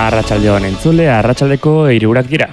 Arratsaldeon entzule, arratsaldeko 3 dira.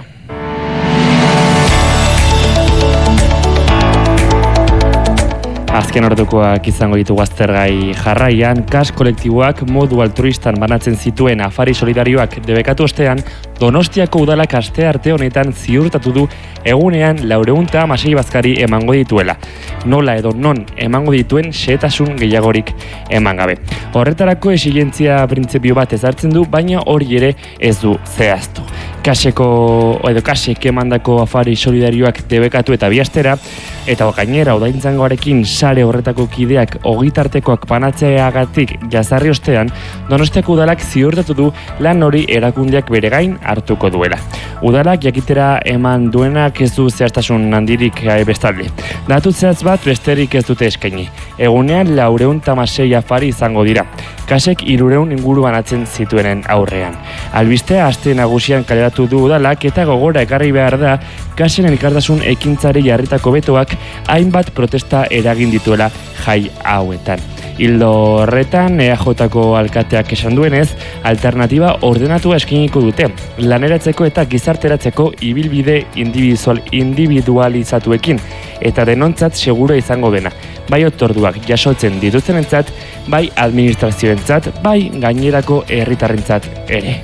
Azken ordukoak izango ditugu aztergai jarraian, KAS kolektiboak modu altruistan banatzen zituen afari solidarioak debekatu ostean, Donostiako udalak astearte honetan ziurtatu du egunean 416 bazkari emango dituela. Nola edo non emango dituen xehetasun gehiagorik eman gabe. Horretarako exigentzia printzipio bat ezartzen du, baina hori ere ez du zehaztu. Kasek emandako afari solidarioak debekatu eta biastera, eta gainera udaintzangoarekin sare horretako kideak ogitartekoak banatzeagatik jazarri ostean, Donostiako udalak ziurtatu du lan hori erakundeak bere gain hartuko duela. Udalak jakitera eman duenak ez du zehaztasun handirik bestalde. Datu zehaz bat besterik ez dute eskaini. Egunean 416 afari izango dira. Kasek 300 inguru banatzen zituenen aurrean. Albistea aste nagusian kaleratu du udalak eta gogora ekarri behar da Kasen elkartasun ekintzari jarritako betoak hainbat protesta eragin dituela jai hauetan. Ildo horretan, EAJko alkateak esan duenez, alternatiba ordenatua eskiniko dute, laneratzeko eta gizarteratzeko ibilbide individualizatuekin, eta denontzat seguro izango dena, bai otorduak jasotzen dituztenentzat, bai administrazioentzat, bai gainerako herritarrentzat ere.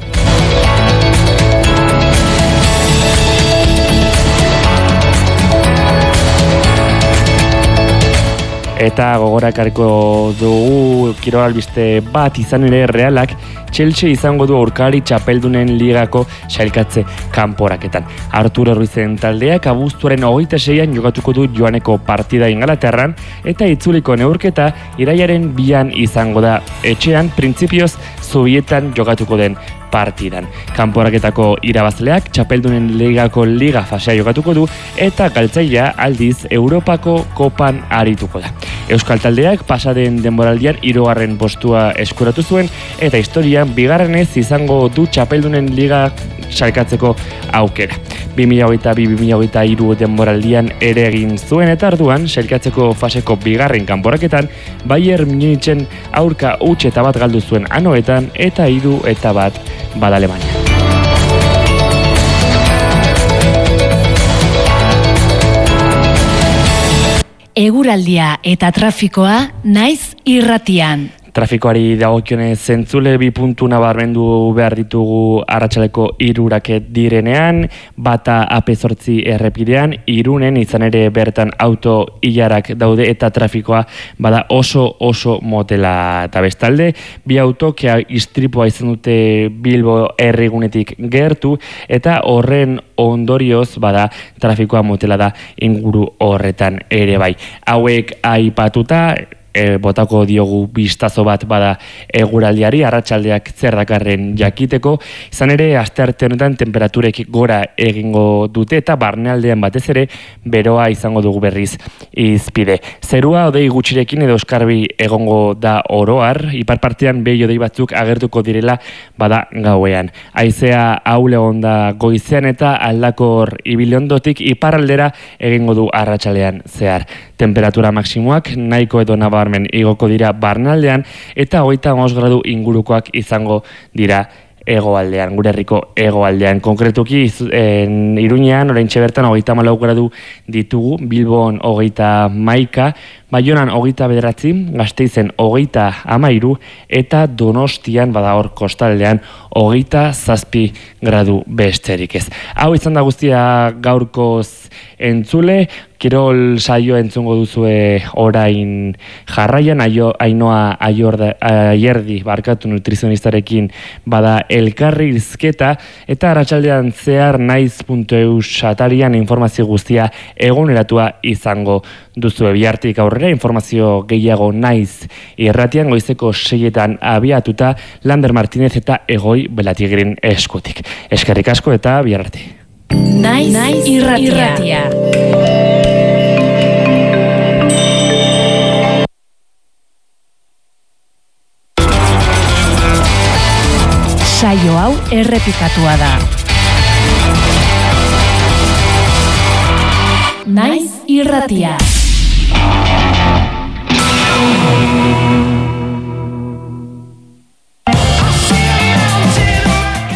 Eta gogorakariko dugu kirol albiste bat izan ere Realak Chelsea izango du aurkari txapeldunen ligako sailkatze kanporaketan. Arturo Ruizen taldeak abuztuaren 26an jokatuko du joaneko partida Ingalaterran eta itzuliko neurketa irailaren 2an izango da etxean printzipioz Zubietan jokatuko den partidan. Kanporaketako irabazleak txapeldunen ligako liga fasea jokatuko du eta galtzailea aldiz Europako kopan arituko da. Euskal taldeak pasaden denboraldian 3. postua eskuratu zuen eta historian 2. izango du txapeldunen liga salkatzeko aukera. 2022-2023 denboraldian ere egin zuen eta arduan sailkatzeko faseko 2. kanporaketan Bayern Munichen aurka huts eta bat galdu zuen anoetan eta 3-1 bada Alemania. Eguraldia eta trafikoa naiz irratian. Trafikoari dagokionez zentzule 2 puntu nabarmendu behar ditugu arratsaleko 3 direnean, bata AP8 errepidean, Irunen izan ere bertan auto ilarak daude eta trafikoa bada oso motela eta bestalde, 2 autok istripua izan dute Bilbo herrigunetik gertu eta horren ondorioz bada trafikoa motela da inguru horretan ere bai. Hauek aipatuta, botako diogu bistazo bat bada eguraldiari, arratsaldeak zer dakarren jakiteko, izan ere astearte honetan temperaturek gora egingo dute eta barnealdean batez ere beroa izango dugu berriz izpide. Zerua hodei gutxirekin edo oskarbi egongo da oroar, ipar partean behi hodei batzuk agertuko direla bada gauean. Haizea ahule onda goizean eta aldakor ibili ondotik iparraldera egingo du arratsaldean zehar. Temperatura maksimoak nahiko edo nabarmen igoko dira barnaldean eta 35 gradu ingurukoak izango dira hegoaldean, gure herriko hegoaldean. Konkretuki Iruñean oraintxe bertan 34 gradu ditugu, Bilbon 31, Baionan 29, Gasteizen 30 eta Donostian bada hor kostaldean 27 gradu besterik ez. Hau izan da guztia gaurkoz entzule, kirol saio entzungo duzue orain jarraian, Ainoa Aierdi barkatu nutrizionistarekin bada elkarrizketa eta arratsaldean zehar naiz.eus atarian informazio guztia eguneratua izango duzue. Bihartik aurrera informazio gehiago naiz irratian goizeko 6etan abiatuta Lander Martinez eta Egoi Belatigrin eskutik. Eskerrik asko eta bihar arte. Naiz irratia. Saio hau errepikatua da. Naiz irratia.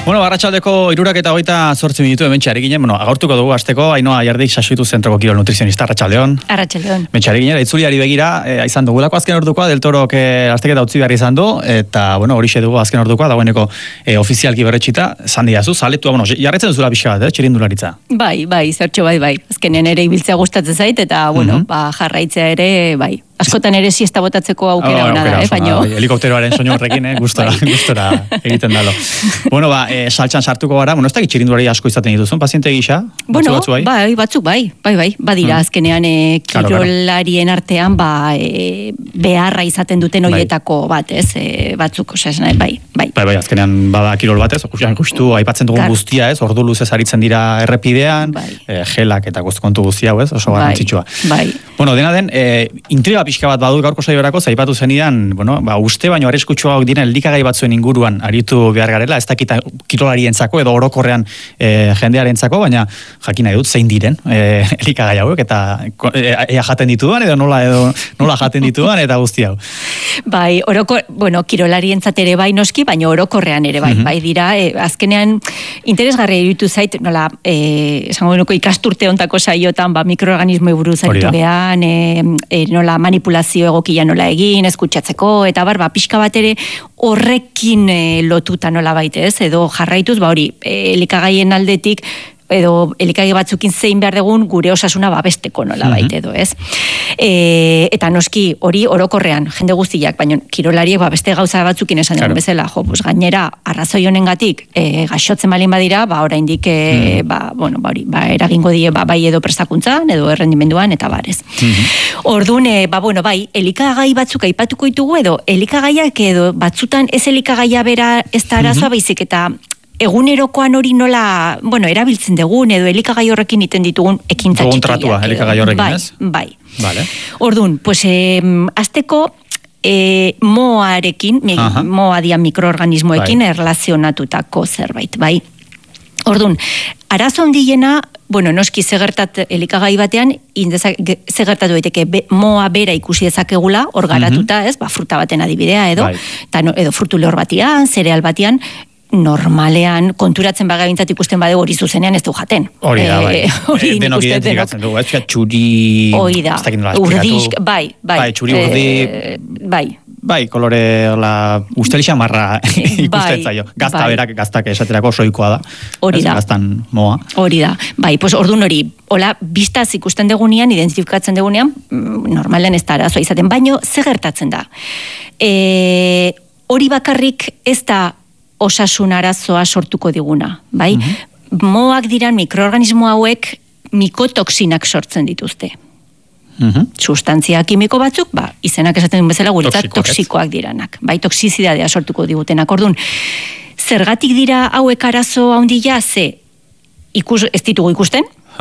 Bueno, arratsaldeko 3:28 minutu hementxe ginen, agortuko dugu hasteko, Ainhoa Jardik Sasoitu Zentroko kirol nutrizionista, arratsaldeon. Arratsaldeon. Hementxe ginen, itzuliari begira, izan dugulako azken ordukoa, Del Torok asteketa utzi behar izan du, eta, horixe dugu azken ordukoa, dagoeneko ofizialki berretxita, zan diazu, zaletua, jarretzen duzula pixka bat, txirindularitza. Bai, zertxo bai. Azkenean ere ibiltzea gustatzen zait, eta, jarraitzea ere, bai. Askotan ere siesta botatzeko aukera hona da, baina... Helikopteroaren soinu horrekin, gustora egiten dalo. Saltxan sartuko gara, ez da txirindulari asko izaten dituzun, paziente gisa? Batzuk bai. Badira, azkenean kirolarien artean, beharra izaten duten horietako bat, ez? Batzuk, bai. Bai, azkenean bada kirol bat, ez? Justu, aipatzen dugun guztia, ez? Ordu luzez aritzen dira errepidean, gelak eta kontu guztia, ez? Oso garrantzitsua. Bai. Dena den, intriga pixka bat badu gaurko saiorako, zaipatu zenidan, uste baino arriskutsuagoak diren elikagai batzuen inguruan aritu behar garela, ez dakita kirolarientzako edo orokorrean jendearentzako, baina jakin nahi dut zein diren elikagai hauek, eta ea jaten dituan edo nola jaten dituan eta guzti hau. Bai, kirolarientzat ere bai noski, baina orokorrean ere bai, bai dira, azkenean interesgarria iruditu zait, nola, esango nuko ikasturte ontako saiotan, mikroorganismoi buruz aritu gehan, nola manipulazio egokia nola egin, eskutsatzeko, eta pixka bat ere horrekin lotuta nola baite, ez? Edo jarraituz, elikagaien aldetik, edo elikagai batzukin zein behar dugun gure osasuna babesteko nola baite edo, ez? Eta noski hori orokorrean, jende guztiak, baina kirolariek beste gauza batzukin esan dugun bezala, gainera, arrazoi honengatik gaixotzen balin badira, oraindik eragingo die bai edo prestakuntzan, edo errendimenduan, eta barez. Orduan, elikagai batzuk aipatuko ditugu, edo elikagaiak edo batzutan ez elikagaia bera ez da arazoa baizik, eta egunerokoan hori nola, erabiltzen dugun, edo elikagai horrekin iten ditugun ekintza txikiak. Kontratua, elikagai horrekin, ez? Bai. Vale. Orduan, azteko moarekin, moa dian mikroorganismoekin erlazionatutako zerbait, bai. Orduan, arazo handiena, noski elikagai batean, gertatu daiteke moa bera ikusi dezakegula, hor garatuta, ez? Fruta baten adibidea, edo frutu lehor batean, zereal batean, normalean, konturatzen bagabintzat ikusten badego hori zuzenean ez du jaten. Hori da, bai. Denok identifikatzen dugu, ez? Txuri... Hori da, urdisk, bai. Txuri urdi... Bai, kolore, ustelixan marra ikusten zaio. Gazta berak, gaztak esaterako soikoa da. Hori da. Gaztan moa. Hori da. Bai, orduan hori, biztaz ikusten degunean, identifikatzen degunean, normalean ez da arazoa izaten, baino, ze gertatzen da. Hori bakarrik ez da osasun arazoa sortuko diguna, bai? Moak diran mikroorganismo hauek mikotoksinak sortzen dituzte. Sustantzia kimiko batzuk, izenak esaten duen bezala guretzat toksikoak diranak, bai, toksizidadea sortuko digutenak. Orduan, zergatik dira hauek arazo handia, ez ditugu ikusten,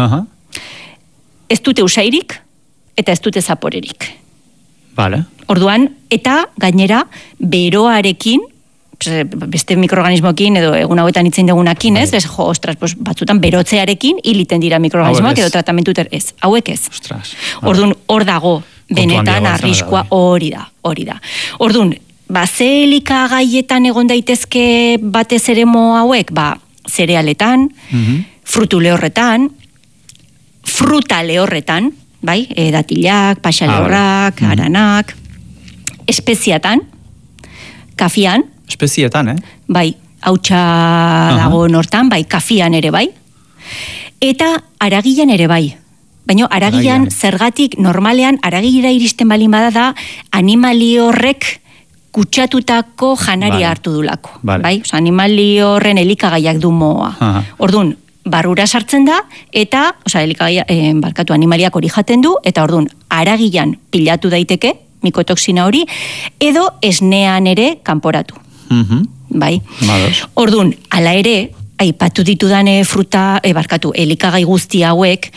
ez dute usairik, eta ez dute zaporerik. Vale. Orduan, eta gainera, beroarekin, beste mikroorganismoekin edo egun hauetan itzen dugunakin, ez? Batzutan berotzearekin hiliten dira mikroorganismoak edo tratamentu ez. Hauek ez. Orduan, hor dago, benetan arriskua hori da. Orduan, ze elikagaietan egon daitezke batez ere mo hauek? Zerealetan, frutu lehorretan, fruta lehorretan, bai? Datilak, paxa lehorrak, aranak, espeziatan, kafian, espezietan, Bai, hautsa dago nortan, bai, kafian ere bai. Eta aragian ere bai. Baina aragian zergatik normalean aragira iristen balin bada da animali horrek kutsatutako janaria hartu dulako. Bai, animali horren elikagaiak du moa. Orduan, barrura sartzen da, eta, animaliak hori jaten du, eta orduan, aragian pilatu daiteke, mikotoksina hori, edo esnean ere kanporatu. Bai. Orduan, ala ere, aipatu ditudan elikagai guzti hauek,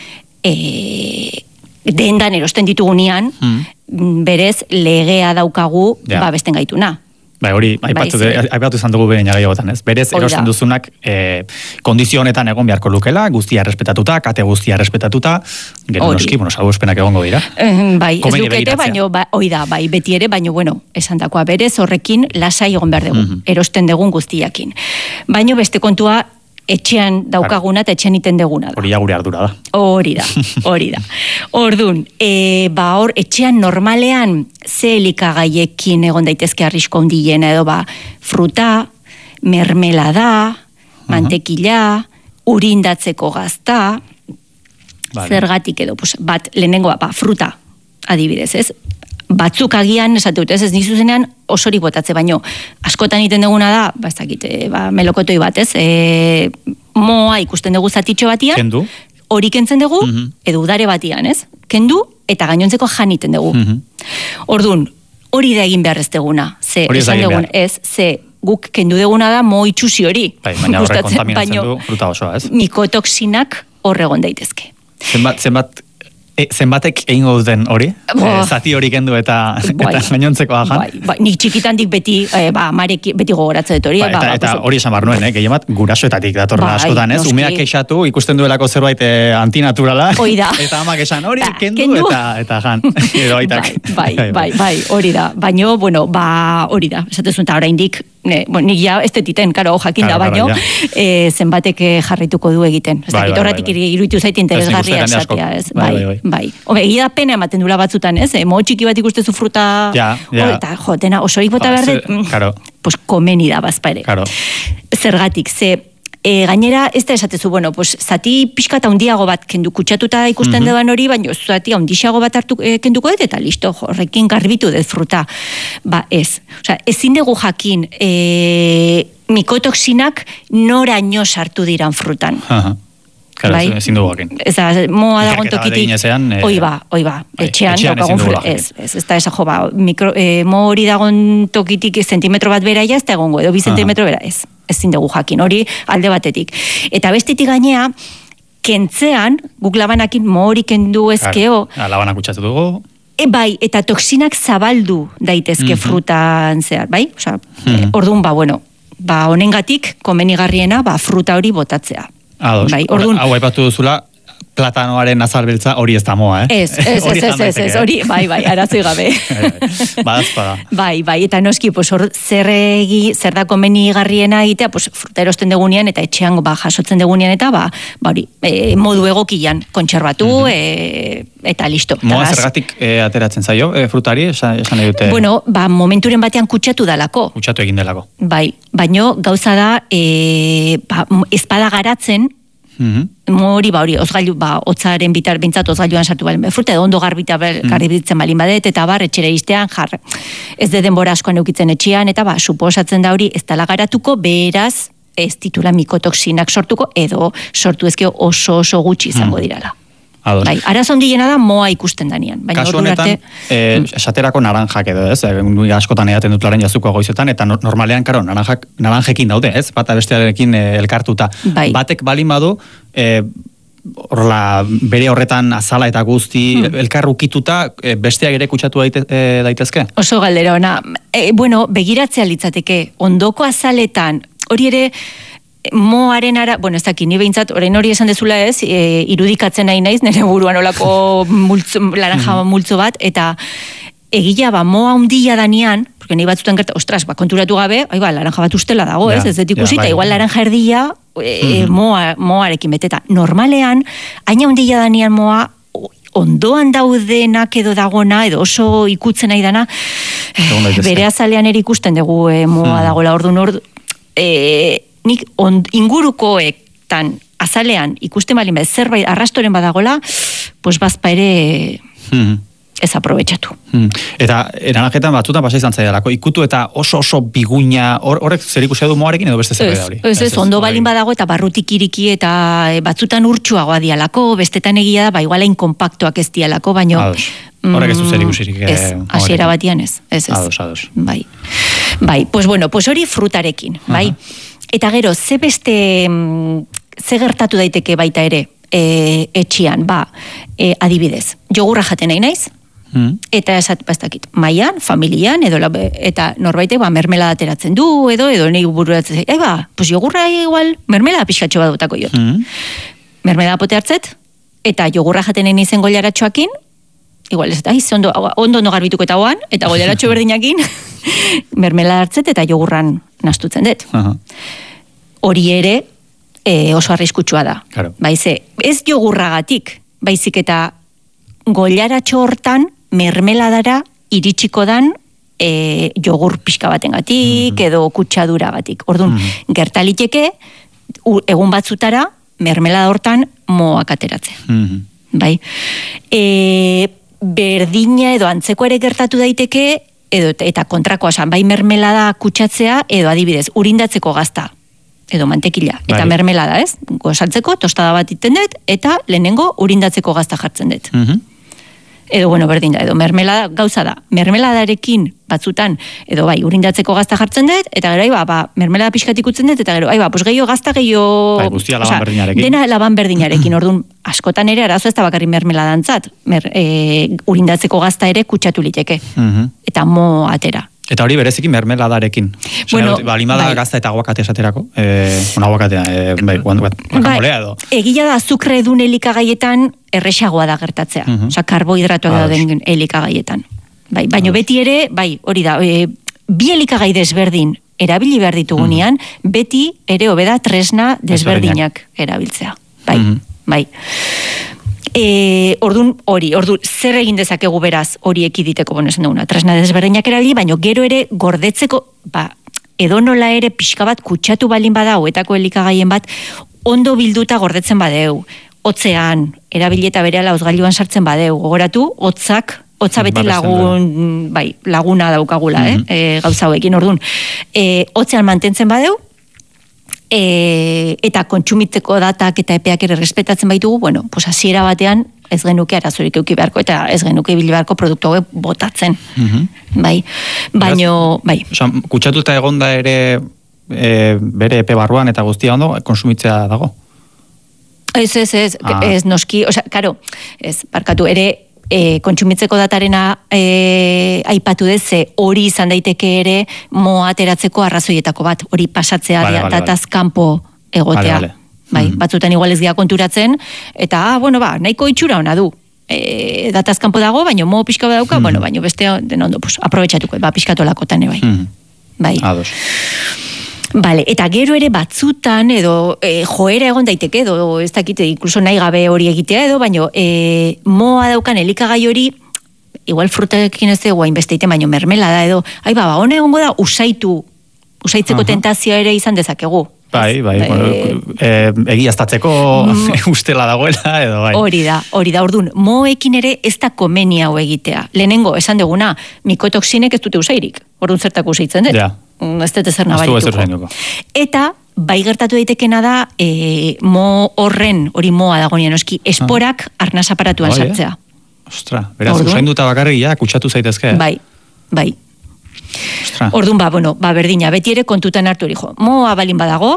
dendan erosten ditugunean, berez legea daukagu babesten gaituna. Bai, hori, aipatu izan dugu behin gehiagotan, ez? Berez, erosten duzunak kondizio honetan egon beharko lukela, guztia errespetatuta, kate guztia errespetatuta, gero noski, salbuespenak egongo dira. Bai, ez lukete, baino, bai, beti ere, baino, esan dakoa, berez, horrekin lasai egon behar dugu, erosten dugun guztiakin. Baino beste kontua, etxean daukaguna eta etxean iten deguna da. Hori gure ardura da. Hori da. Ordun, hor etxean normalean ze elikagaiekin egon daitezke arrisko handiena edo fruta, mermelada, mantekila, urindatzeko gazta, zergatik edo, lehenengoa, fruta, adibidez, ez? Batzuk agian, esate dut, ez nizuzenean osorik botatze, baino askotan iten duguna da, ez dakit, melokotoi bat, ez? Moa ikusten dugu zatitxo batian, kendu, hori kentzen dugu, edo udare batian, ez? Kendu, eta gainontzeko jan iten dugu. Ordun, hori da egin behar ez deguna. Ze guk kendu deguna da mo itxusi hori. Baina horrek kontaminatzen du fruta osoa, ez? Mikotoksinak horregon daitezke. Zenbatek egingo duten hori? Zati hori kendu eta gainontzekoa jan? Bai, nik txikitandik beti beti gogoratze dut hori. Eta hori esan bar nuen, gehien bat gurasoetatik datorna askotan, ez? Umeak kexatu, ikusten duelako zerbait antinaturala. Eta amak esan hori kendu eta jan. Bai, hori da. Baina, hori da. Esatezun eta oraindik, nik ja ez tetiten, karo, jakin da, baino, zenbatek jarraituko du egiten. Horretik iruditu zait interesgarria esatea, ez? Bai. Egia da pena ematen dula batzutan, ez? Mo txiki bat ikustezu fruta, eta dena osorik bota behar dut, pues komeni da bazpa ere. Zergatik, gainera, ez da esatezu, zati pixka eta handiago bat kendu kutsatuta ikusten deban hori, baina zati handixago bat kenduko dut, eta listo, horrekin garbitu dut fruta. Ez. Ezin dugu jakin mikotoksinak noraino sartu diran frutan. Ezin dugu hakin. Moa dagoen tokitik, oi ba, etxean daukagun fruta. Ez da esa jo, mo hori dagoen tokitik zentimetro bat bera ez da egongo, edo 2 zentimetro bera, ezin dugu jakin, hori alde batetik. Eta bestetik gainea, kentzean, guk labanakin mo hori kendu ezkeo. Labanak kutsatu dugu. Bai, eta toksinak zabaldu daitezke frutan zehar, bai? Orduan, honengatik, komenigarriena, fruta hori botatzea. Hau aipatu duzula, platanoaren azalbeltza hori ez da moa, Ez, hori, bai, arazoi gabe. Badazpada. Bai, eta noski, zer da komenigarriena egitea, fruta erosten degunean, eta etxean jasotzen degunean, eta modu egokian kontserbatu, eta listo. Moa zergatik ateratzen zaio, frutari, esan edute? Momenturen batean kutsatu dalako. Kutsatu egin delako. Bai, baino gauza da, ezpada garatzen, hori, hotzaren bintzat ozgailuan sartu balen, fruta edo ondo garbitzen balin badet, eta etxera iztean, ez de denbora askoan eukitzen etxean, eta suposatzen da hori, ez dala garatuko, beraz, ez titula mikotoksinak sortuko, edo sortu ezkeo oso gutxi izango dirala. Arazo handiena da moa ikusten danean. Kasu honetan, esaterako naranjak edo, ez? Askotan edaten dut laren jazuko goizetan, eta normalean, naranjekin daude, ez? Bata bestearekin elkartuta. Batek balin badu, bere horretan azala eta guzti elkarrukituta, besteak ere kutsatu daitezke? Oso galdera ona. Begiratzea litzateke, ondoko azaletan, hori ere, moaren ez dakit, ni behintzat, orain hori esan dezula ez, irudikatzen nahi naiz, nire buruan olako laranja multzo bat, eta egila moa hundia danean, porque nahi batzutan gerta, konturatu gabe, laranja bat ustela dago, ez dut ikusi, eta igual laranja erdia moarekin beteta. Normalean, aina hundia danean moa, ondoan daudenak edo dagona, edo oso ikutzen nahi dana, bere azalean ere ikusten dugu moa dagoela, orduan nik ingurukoetan azalean ikusten balin bat zerbait arrastoren badagola, bazpa ere ez aprobetxatu. Eta naranjetan batzutan pasa izan zaidalako, ikutu eta oso biguina, horrek zer ikusia du moarekin edo beste zerbait da hori? Ez, ondo balin badago eta barrutik iriki eta batzutan urtsuagoa dialako, bestetan egia da, igualain kompaktuak ez dialako, baino... Horrek ez du zer ikusirik. Ez, hasiera batian ez. Ados. Bai, hori frutarekin, bai. Eta gero, ze gertatu daiteke baita ere etxian, adibidez, jogurra jaten nahi naiz, eta esat bastakit, mailan, familian, edo eta norbaitek mermelada ateratzen du, edo nahi bururatzen pues jogurra igual, mermelada pixkatxo bat dutako jot. Mermelada pote hartzet, eta jogurra jaten egin izen gollaratxoakin, igual ez da, ondo garbituko eta hoan, eta gollaratxo berdinakin, mermelada hartzet eta jogurran nastutzen dut. Hori ere, oso arriskutsua da. Claro. Ez jogurragatik, baizik eta gollaratxo hortan mermeladara iritsiko dan jogur pixka batengatik edo kutsaduragatik. Orduan, gertaliteke egun batzutara mermelada hortan moak ateratzea. Bai. Berdina edo antzeko ere gertatu daiteke eta kontrakoa esan, bai mermelada kutsatzea edo adibidez, urindatzeko gazta edo mantekila, eta mermelada, ez? Gosaltzeko, tostada bat iten dut, eta lehenengo urindatzeko gazta jartzen dut. Edo, berdin da, edo mermelada, gauza da, mermeladarekin batzutan, edo bai, urindatzeko gazta jartzen dut, eta gero, mermelada pixkatik utzen dut, eta gero, pues gehiago gazta, gehiago... Guztia laban berdinarekin. Dena laban berdinarekin, orduan, askotan ere, arazo ez da bakarri mermeladantzat, urindatzeko gazta ere kutsatu liteke, eta mo atera. Eta hori bereziki mermeladarekin. Limada gazta eta aguakate esaterako. Aguakatea, guakamolea edo. Egia da, azukre edun elikagaietan erresagoa da gertatzea. Karbohidratoa dauden elikagaietan. Baina beti ere, hori da, bi elikagai desberdin erabili behar ditugunean, beti ere hobeda tresna desberdinak erabiltzea. Bai. Ordun zer egin dezakegu beraz hori ekiditeko, esan duguna, tresna desberdinak erabili, baina gero ere gordetzeko, edo nola ere pixka bat kutsatu balin bada, hoetako elikagaien bat, ondo bilduta gordetzen badeu, hotzean, erabileta berehala osgailuan sartzen badeu, gogoratu, hotza beti laguna daukagula, gauza hauekin, orduan, hotzean mantentzen badeu, eta kontsumitzeko datak eta epeak ere respetatzen baitugu, pues hasiera batean ez genuke arazorik eduki beharko eta ez genuke ibili beharko produktu hauek botatzen. Baino, kutsatuta egonda ere bere epe barruan eta guztia ondo konsumitzea dago? Ez noski, karo, barkatu, ere kontsumitzeko datarena aipatu deze, hori izan daiteke ere moa ateratzeko arrazoietako bat, hori pasatzea dataz kanpo egotea. Batzutan igual ez gea konturatzen, eta, nahiko itxura ona du. Dataz kanpo dago, baina mo pixka badauka, baina beste den ondo, aprobetxatuko, pixkatolakotan bai. Bai. Ados. Vale, eta gero ere batzutan edo joera egon daiteke edo ez dakite inkluso nahi gabe hori egitea edo baino moa daukan elikagai hori igual frutaekin ez dugu hainbeste baino mermelada edo hone egongo da usaitzeko tentazioa ere izan dezakegu. Bai, egiaztatzeko ustela dagoela edo bai. Hori da, orduan, moekin ere ez da komeni hau egitea. Lehenengo, esan duguna, mikotoksinek ez dute usairik, orduan zertako usaitzen dut. Ez dut ezer nabarituko. Eta, bai gertatu daitekena da, mo horren, hori moa dagoenean oski, esporak arnaz aparatuan sartzea. Ostra, beraz, usainduta bakarri, kutsatu zaitezke. Bai. Orduan, berdina, beti ere kontutan hartu hori, moa balin badago,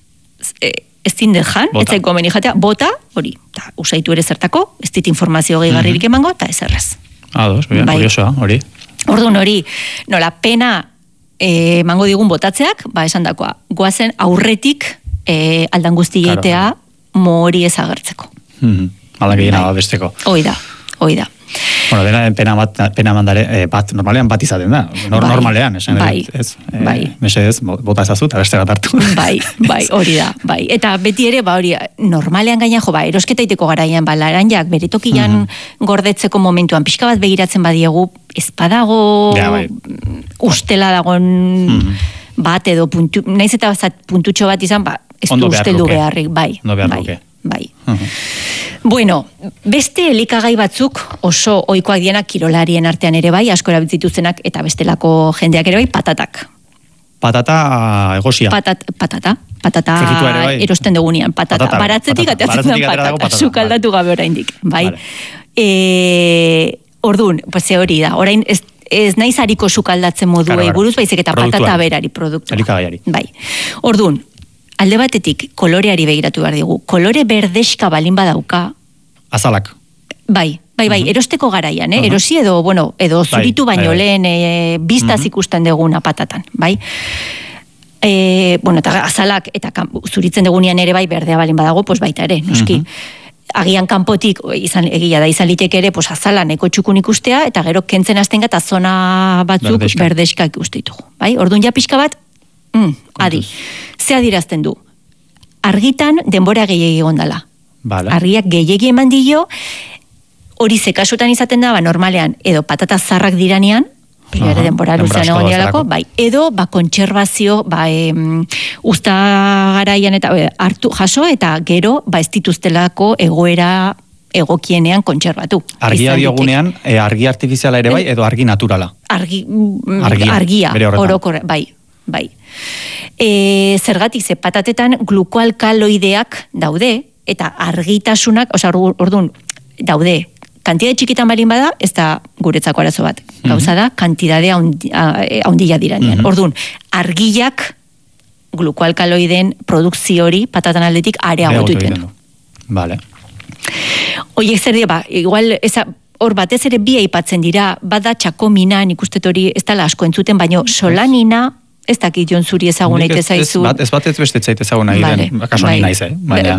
ez dindel jan, ez zaiko meni jatea, bota, hori, usaitu ere zertako, ez dit informazio gehigarririk emango, eta ez errez. Ados, kuriosoa, hori. Orduan hori, nola, pena mango digun botatzeak, esan dakoa, goazen aurretik aldan guzti egitea mo hori ezagertzeko. Malak egin besteko. Hoi da. Bueno, dena pena mandare, normalean bat izaten da. Normalean, esan. Bai. Mesedez, bota ezazu, eta beste bat hartu. Bai, hori da. Eta beti ere, hori, normalean gaina erosketaiteko garaian, laranjak bere tokian gordetzeko momentuan, pixka bat begiratzen badiegu, ez badago ustela dagoen bat edo naiz eta puntutxo bat izan, ez du usteldu beharrik, bai. Bueno, beste elikagai batzuk oso ohikoak dienak kirolarien artean ere bai, asko erabiltzituztenak eta bestelako jendeak ere bai, patatak. Patata egosia. Patata erosten dugunean, patata. Baratzetik ateratzen den patata, sukaldatu gabe oraindik, bai. Orduan, hori da, orain ez naiz hariko sukaldatzen moduei buruz, baizik eta patata berari produktua. Elikagaiari. Bai. Orduan, alde batetik koloreari begiratu behar digu. Kolore berdeska balin badauka. Azalak. Bai. Bai, erosteko garaian, erosi edo, edo zuritu baino lehen biztaz ikusten duguna patatan, bai? Eta azalak eta zuritzen dugunean ere bai berdea balin badago, pues baita ere, noski. Agian kanpotik egia da izan liteke ere, pues azala neko txukun ikustea eta gero kentzen hasten eta zona batzuk berdexka ikusten ditugu, bai? Orduan ja pixka bat, adi. Ze adirazten du? Argitan denbora gehiegi gondala. Argiak gehiegi eman dio, hori ze kasutan izaten da, normalean, edo patata zarrak diranean, ere denbora luzean egon dialako, bai, edo, kontserbazio, usta garaian eta hartu jaso, eta gero, ez dituztelako egoera egokienean kontserbatu. Argia diogunean, argi artifiziala ere bai, edo argi naturala? Argia, orokorre, bai. Zergatik, ze patatetan glukoalkaloideak daude, eta argitasunak, orduan, daude, kantidade txikitan balin bada, ez da guretzako arazo bat. Gauza da, kantidade haundila diranean. Orduan, argiak glukoalkaloideen produkzio hori patatan aldetik areagotu iten. Vale. Oiek zer dira, igual, hor batez ere bi aipatzen dira, bada txakomina, nik uste hori ez dala asko entzuten, baino solanina, ez dakit Jon zuri ezaguna itezaizu. Ez bat ez beste zait ezaguna iden, kaso nahi naiz,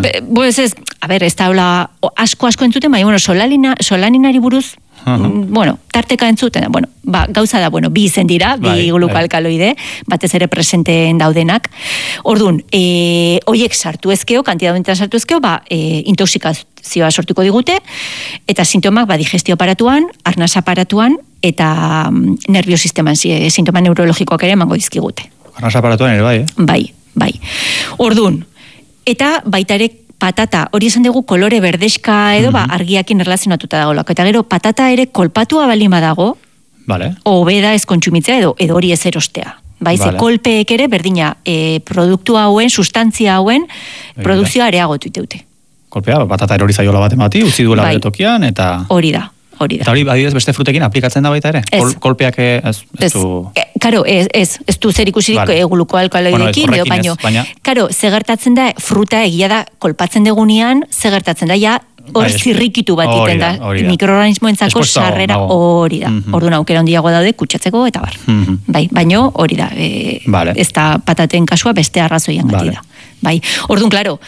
ez da asko entzuten, baina, solaninari buruz, tarteka entzuten, gauza da, bi izen dira, bi glukoalkaloide, batez ere presenteen daudenak. Orduan, hoiek sartu ezkeo, kantidaduntan sartu ezkeo, intoxikazioa sortuko digute, eta sintomak, digestio aparatuan, arnaz aparatuan, eta nerviosisteman, sintoma neurologikoak ere emango dizkigute. Arnaz aparatuan ere bai, Bai. Orduan, eta baita ere patata, hori esan dugu kolore berdeska edo, argiakin erlazionatuta dagolako. Eta gero, patata ere kolpatua balin badago, hobeda ez kontsumitzea edo hori ez erostea. Ze kolpeek ere berdina produktu hauen, sustantzia hauen, produkzioa areagotu iteute. Kolpea, patata erori zaiola bat emati, utzi duela bere tokian, eta... Hori da. Eta hori, adibidez, beste frutekin aplikatzen da baita ere? Kolpeak ez du... Karo, ez du zer ikusirik glukoalkaloidekin, baina, karo, zegertatzen da, fruta egia da, kolpatzen degunean, zegertatzen da, hor zirrikitu bat iten da, mikroorganismoentzako sarrera hori da. Orduan aukera handiago daude, kutsatzeko, eta bar. Baina hori da, ez da pataten kasua beste arrazoian gati da. Orduan, klaro,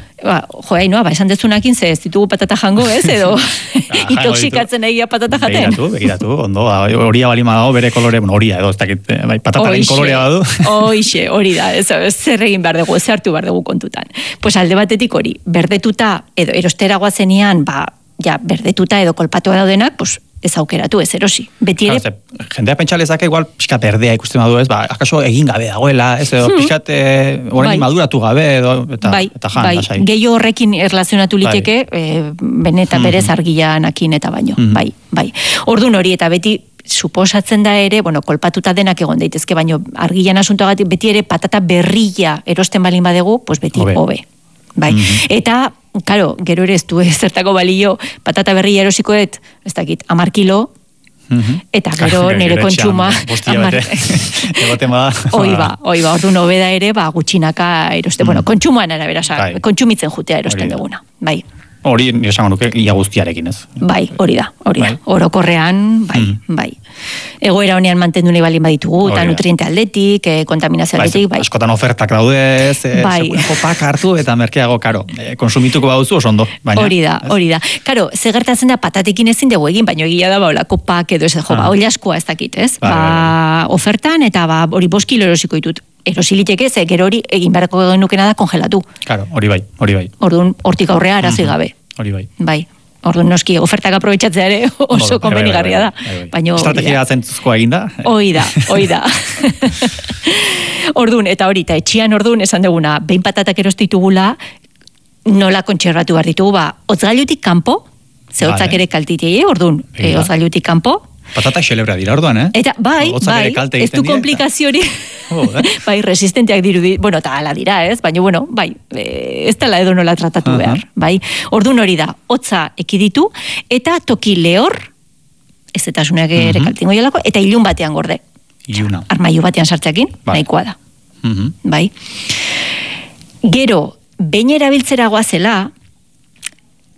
esan dezunakin, ez ditugu patata jango, ez, edo intoxikatzen egia patata jaten. Begiratu, ondo, horia balima dago, bere kolore, horia edo, ez dakit, patataren kolorea badu. Hoixe, hori da, zer egin behar dugu, zer hartu behar dugu kontutan. Pues alde batetik hori, berdetuta, edo erostera guazenean, berdetuta edo kolpatua daudenak, pues, ez aukeratu, ez erosi. Beti ere... Jendea pentsalezak igual pixka berdea ikusten badu, ez, akaso egin gabe dagoela, ez, edo pixkat orain maduratu gabe, eta jan, lasai. Gehiago horrekin erlazionatu liteke, benetan berez argianakin eta baino, bai. Orduan hori, eta beti suposatzen da ere, kolpatuta denak egon daitezke, baino argian asuntoagatik beti ere patata berrilla erosten balin badegu, pues beti hobe. Bai. Eta, karo, gero ere ez du zertako balio patata berria erosikoet, ez dakit, 10 kilo, eta gero nire kontsuma... Oiba, orduan hobeda ere, gutxinaka eroste, kontsumoan arabera, kontsumitzen jutea erosten duguna, bai. Hori, nire esango nuke, ia guztiarekin ez. Bai, hori da. Orokorrean, bai. Egoera honean mantendu nahi balin baditugu, eta nutriente aldetik, kontaminazio aldetik, bai. Askotan ofertak daude, segureneko pak hartu, eta merkeago, karo, konsumituko baduzu oso ondo. Hori da. Karo, zegertatzen da patatekin ezin dugu egin, baina egia da, olako pak edo ez, hori askoa ez dakit, ez? Ofertan, eta hori 5 kilo erosiko ditut. Erosiliteke, ze gero hori egin beharko genukena da kongelatu. Claro, hori bai. Orduan, hortik aurrea arazoi gabe. Hori bai. Bai. Orduan, noski, ofertak aprobetxatzea ere oso konbenigarria da. Estrategia zentzuzkoa egin da. Hoi da. Orduan, eta hori, eta etxian orduan esan duguna, behin patatak erostitugula, nola kontserbatu behar ditugu, hotzgailutik kanpo, ze hotzak ere kaltitei, orduan, hotzgailutik kanpo, patata xelebra dira orduan, Eta, bai, ez du komplikaziori, bai, resistenteak dirudi, eta ala dira, ez? Baina, bai, ez dela edo nola tratatu behar, bai? Orduan hori da, hotza ekiditu, eta toki lehor, ez eta suneak ere kaltingo jalako, eta ilun batean gorde. Iluna. Armaiu batean sartzeakin, nahikoa da. Bai? Gero, behin erabiltzera goazela,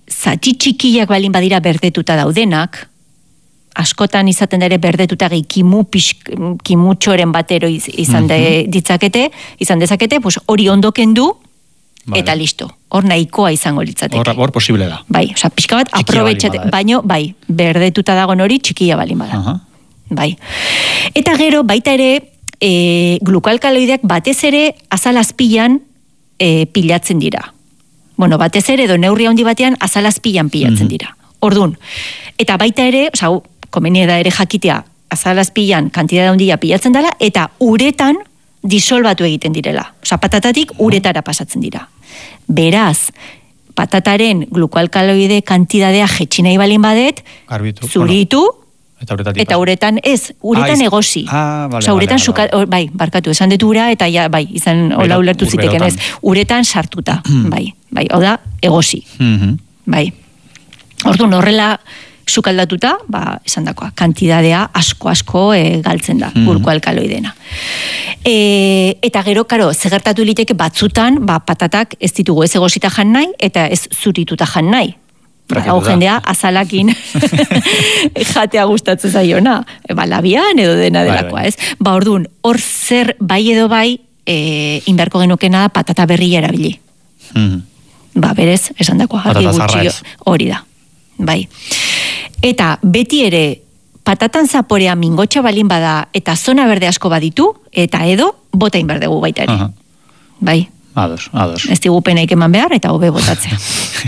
zati txikiak balin badira berdetuta daudenak, askotan izaten ere berdetuta kimutxoren batero izan dezakete, pues hori ondoken du, eta listo. Hor nahikoa izango litzateke. Hor posible da. Bai, oza, pixka bat, aprobetxate, baino, bai, berdetuta dago hori txikia balin bada. Bai. Eta gero, baita ere, glukoalkaloideak batez ere azalazpilan pilatzen dira. Bueno, batez ere, edo neurri handi batean azalazpilan pilatzen dira. Ordun, eta baita ere, oza, komeni da ere jakitea, azalazpilan kantidade handia pilatzen dela, eta uretan disolbatu egiten direla. Oza, patatatik uretara pasatzen dira. Beraz, patataren glukoalkaloide kantidadea jetxi nahi balin badet, zuritu, eta uretan egosi. Oza, uretan bai, barkatu, esan detu ura, eta ja, bai, izan hola ulertu ziteken ez, uretan sartuta, bai, hau da, egosi. Bai. Orduan, horrela sukaldatuta, esan dakoa, kantidadea asko galtzen da, glukoalkaloidena. Eta gero, karo, zegertatu liteke batzutan, patatak ez ditugu ez egosita jan nahi, eta ez zurituta jan nahi. Hau jendea, azalakin jatea gustatzen zaiona. Labian edo dena delakoa, ez? Orduan, hor zer bai edo bai, inberko genukena patata berria erabili. Berez, esan dakoa, argi gutxi hori da. Bai. Eta beti ere, patatan zaporea mingotxa balin bada, eta zona berde asko baditu, eta edo, bota inberdegu baita ere. Bai. Ados. Ez digu penaik eman behar, eta hobe botatzea.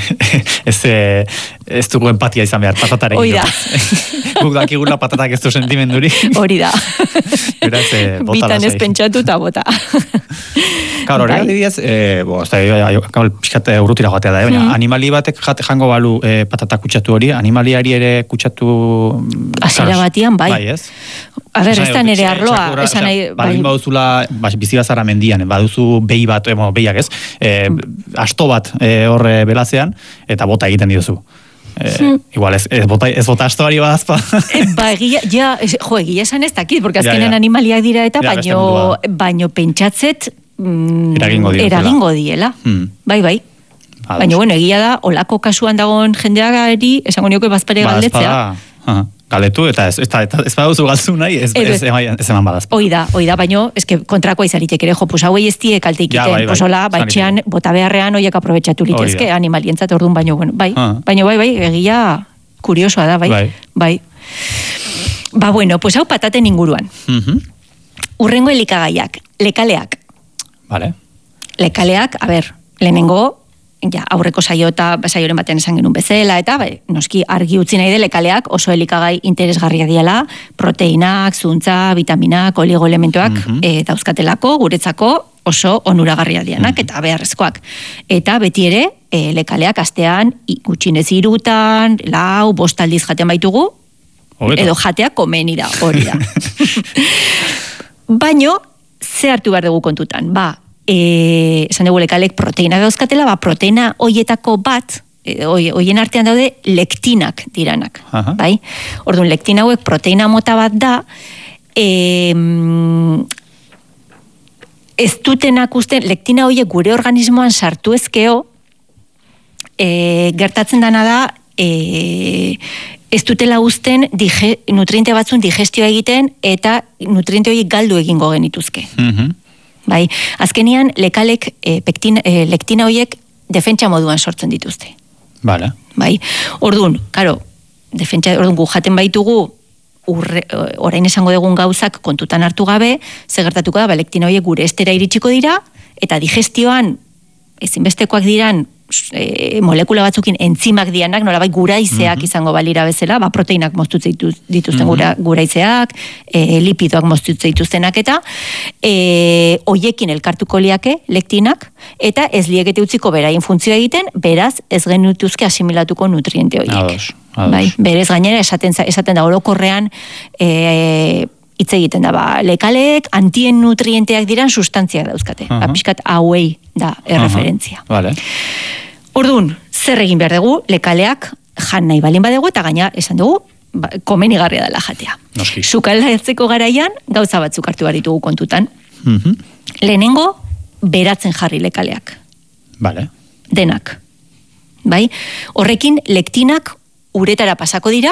Ez dugu empatia izan behar, patataren. Hori da. Guk dakigula patatak ez du sentimenduri. Hori da. Bitan ez pentsatu eta bota. Claro, hori adibidez, pixkat urrutira joatea da, baina animali batek jango balu patata kutsatu hori, animaliari ere kutsatu... Azera batian, bai. Bai, ez? A ber, ez da nere arloa. Baldin baduzula, bizibazara mendian, baduzu behi bat, behiak ez, asto bat horre belazean, eta bota egiten diozu. Igual, ez bota astoari badazpa. Egia esan ez dakit, porque azkenen animaliak dira eta, baino pentsatzet eragingo diela. Bai. Baina, bueno, egia da, olako kasuan dagoen jendeagari, esango nioke bazpare galdetzea. Galetu, eta ez baduzu galtzu nahi, ez eman badazpa. Oida, baina, eske kontrakoa izaritek ere, pues hauei ez die kalte ikiten, pues hola, baitxean, bota beharrean oiek aprobetxatu litezke, animalientzat orduan, baino, bueno, bai, egia kuriosoa da, bai. Bueno, pues hau pataten inguruan. Urrengo elikagaiak, lekaleak. Vale. Lekaleak, a ber, lehenengo, aurreko saioren batean esan genuen bezala, eta noski argi utzi nahi de lekaleak oso elikagai interesgarria diela, proteinak, zuntza, vitaminak, oligoelementoak dauzkatelako, guretzako oso onuragarria dianak, eta beharrezkoak. Eta beti ere, lekaleak astean gutxinez 3, 4, 5 aldiz jaten baitugu, edo jatea komeni da, hori da. Baino, ze hartu behar dugu kontutan? Esan dugu lekalek proteina dauzkatela, proteina hoietako bat, hoien artean daude lektinak diranak. Bai? Orduan, lektina hauek proteina mota bat da, ez dutenak usten, lektina hoiek gure organismoan sartu ezkeo, gertatzen dana da, ez dutela uzten nutriente batzun digestioa egiten, eta nutriente horiek galdu egingo genituzke. Bai, azkenian lekalek lektina horiek defentsa moduan sortzen dituzte. Vale. Bai, orduan, karo, orduan gu jaten baitugu orain esango dugun gauzak kontutan hartu gabe, zegertatuko da, lektina horiek gure estera iritsiko dira, eta digestioan ezinbestekoak diran molekula batzukin entzimak dianak, nolabait guraizeak izango balira bezala, proteinak moztutze dituzten guraizeak, lipidoak moztutze dituztenak eta hoiekin elkartuko liake lektinak, eta ez liekete utziko beraien funtzioa egiten, beraz ez genituzke asimilatuko nutriente horiek. Bai, berez gainera esaten da orokorrean hitz egiten da, lekaleek antien nutrienteak diran sustantziak dauzkate. Piskat hauei da erreferentzia. Vale. Orduan, zer egin behar dugu, lekaleak jan nahi balin badegu, eta gaina esan dugu, komenigarria dela jatea. Sukaldatzeko garaian, gauza batzuk hartu behar ditugu kontutan. Lehenengo, beratzen jarri lekaleak. Vale. Denak. Bai? Horrekin lektinak uretara pasako dira,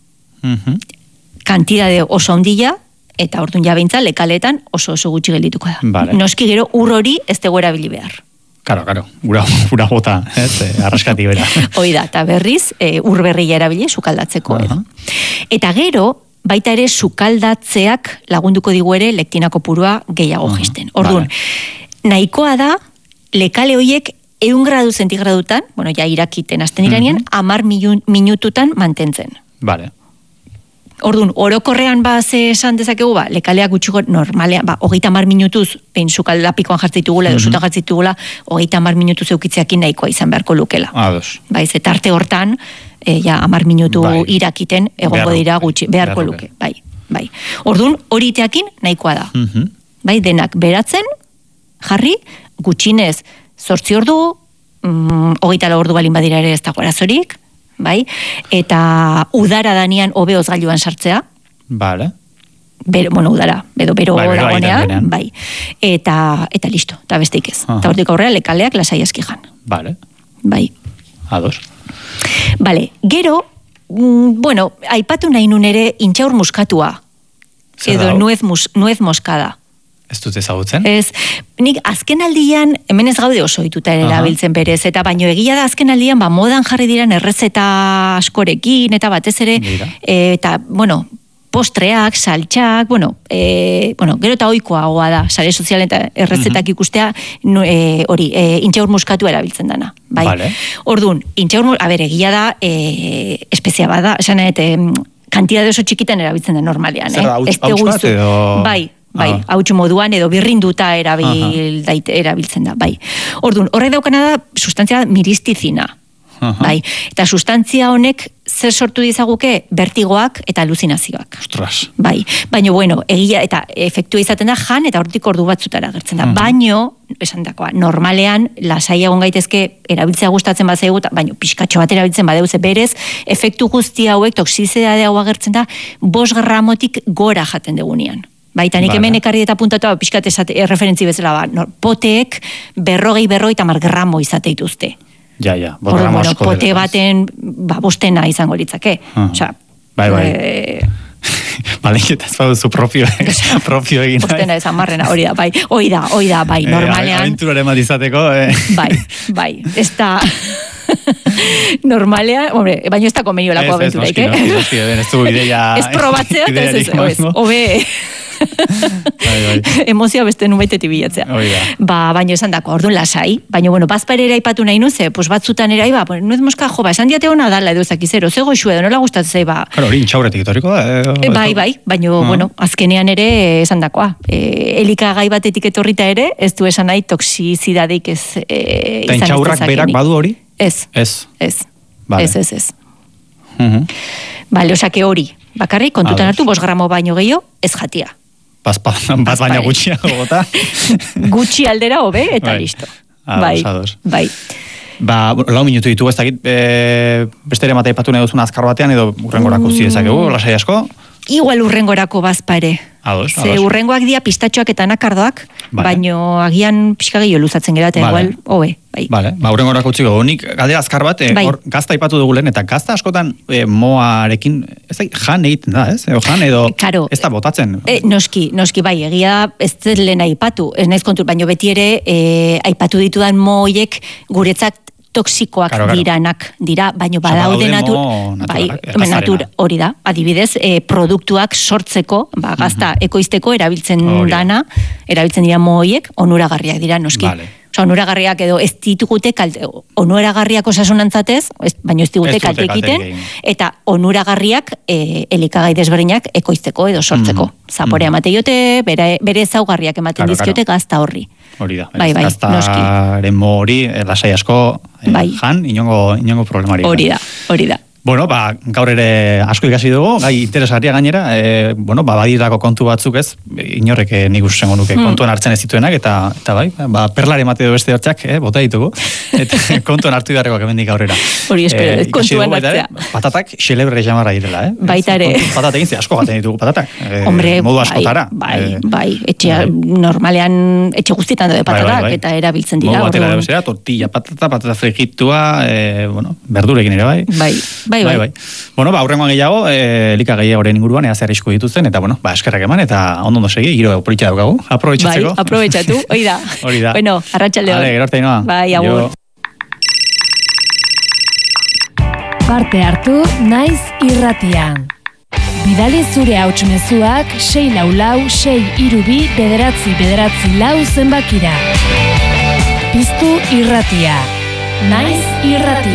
kantidade oso handia, eta orduan jabintza lekaletan oso gutxi geldituko da. Vale. Noski gero ur hori ez dugu erabili behar. Claro, ura bota, arraskati bera. Hoi da, eta berriz, ur berria erabili sukaldatzeko. Eta gero, baita ere sukaldatzeak lagunduko digu ere lektinako purua gehiago jisten. Orduan, nahikoa da, lekale horiek 100 gradu zentigradutan, bueno, ja irakiten azten iranean, 10 minututan mantentzen. Vale. Orduan, orokorrean ze esan dezakegu, lekaleak gutxiko normalean, 30 minutuz, behin sukaldapikoan jartzitugula, edo sutan jartzitugula, 30 minutuz eukitzeakin nahikoa izan beharko lukela. Ados. Ze tarte hortan, 10 minutu irakiten, egongo dira gutxi, beharko luke. Bai. Orduan, hori iteakin nahikoa da. Bai, denak beratzen, jarri, gutxinez, 8 ordu, 24 ordu balin badira ere ez dago arazorik, bai, eta udara danian hobeoz gailuan sartzea. Vale. Udara, bero dagonean, bai. Eta listo, eta besteik ez. Eta hortik aurrera lekaleak lasai aski jan. Vale. Bai. Ados. Vale, gero, aipatu nahi nun ere intxaur muskatua. Edo nuez moskada. Ez dut ezagutzen? Ez, nik azken aldian, hemen ez gaude oso dituta erabiltzen berez, eta baino egia da azken aldian, modan jarri diran errezeta askorekin, eta batez ere, eta, postreak, saltxak, gero eta ohikoagoa da, sare sozialen eta errezetak ikustea, intxaur muskatu erabiltzen dana. Bai? Vale. Orduan, egia da, espezia bada, esan kantidade oso txikitan erabiltzen da normalean. Zer da, hauts bat edo... Bai, hautsu moduan edo birrinduta erabiltzen da, bai. Orduan, horrek daukana da sustantzia miristizina. Bai, eta sustantzia honek zer sortu dizaguke vertigoak eta aluzinazioak. Ostras. Bai, baina egia eta efektua izaten da jan eta hortik ordu batzutara gertzen da. Baino, esan dakoa, normalean lasai egon gaitezke erabiltzea gustatzen bat zaigu, baina pixkatxo bat erabiltzen badeu ze berez, efektu guzti hauek, toxizidade hau agertzen da, 5 gramotik gora jaten degunean. Baita, nik hemen ekarri eta puntatu, pixkat referentzi bezala, poteek 40-50 gramo izate dituzte. Ja, pote baten, bostena izango litzake. Bai. Malenketa ez baduzu propio egin. Bostena ez amarrena, hori da, bai, normalean. Aventuraren bat izateko. Bai, ez da... Normalean, baina ez da komeniolako aventuraik, Ez du ideia... Ez probatzea, ez, hobe... Emozioa beste nubaitetik bilatzea. Baina esan dako, orduan lasai, baina bazpare ere aipatu nahi nuze, batzutan ere, nuez moska, esan diate hona dala edo ezakizero, zego xue edo nola gustatzen zai, hori intxauretik etorriko da. Bai, baina, azkenean ere esan dakoa. Elikagai batetik etorrita ere, ez du esan nahi toxizidadeik ez izan ez dezakenik. Eta intxaurrak berak badu hori? Ez. Vale. Ez. Bale, osake hori. Bakarrik, kontutan hartu, 5 gramo baino gehiago, ez jatia. Bat baina gutxiago gota. Gutxi aldera hobe, eta listo. Bai. 4 minutu ditugu, ez dakit, beste ere mata ipatu nahi duzun azkar batean, edo urrengorako zidezakegu, lasai asko? Igual urrengorako bazpare. Ze urrengoak dia pistatxoak eta anakardoak, baino agian pixka gehiago luzatzen gera, eta igual, hobe. Vale, urrengorako utziko. Nik galdera azkar bat, hor gazta ipatu dugu lehen, eta gazta askotan moarekin, ez da, jan egiten da, ez? Jan edo, ez da botatzen. Noski, bai, egia ez lehen aipatu, ez naiz kontur, baino beti ere aipatu ditudan moiek guretzat toksikoak diranak dira, baino badaude hori da, adibidez, produktuak sortzeko, gazta ekoizteko erabiltzen dira moiek, onuragarriak dira noski. Onuragarriak edo ez ditugute onuragarriak osasunantzatez, baino ez digute kalte egiten, eta onuragarriak elikagai desberdinak ekoizteko edo sortzeko. Zaporea emateiote, bere ezaugarriak ematen dizkiote gazta horri. Hori da, gaztaren mo hori, lasai asko jan, inongo problemari. Hori da. Bueno, gaur ere asko ikasi dugu, gai interesgarria gainera, badirako kontu batzuk ez, inorrek nik ustengo nuke kontuan hartzen ez dituenak, eta bai, perlare emate du beste hortzak, bota ditugu, eta kontuan hartu beharrekoak hemendik aurrera. Hori espero, kontuan hartzea. Patatak xelebre jamarra direla, Baita ere. Patatak egin asko jaten ditugu patatak. Hombre, modu askotara. Bai, normalean etxe guztietan daude patatak, eta erabiltzen dira. Modu batera dauzera, tortilla patata frigitua, berdurekin ere bai. Bai. Bueno, aurrengoan gehiago, elikagai horren inguruan, ea zer arrisku dituzten, eta eskerrak eman, eta ondo segi, giro politxa daukagu, aprobetxatzeko. Bai, aprobetxatu, hori da. Bueno, arratsalde hon. Gero arte inoa. Bai, agur. Parte hartu naiz irratian. Bidali zure hautsmezuak 644-632-944 zenbakira. Piztu irratia. Naiz irratia.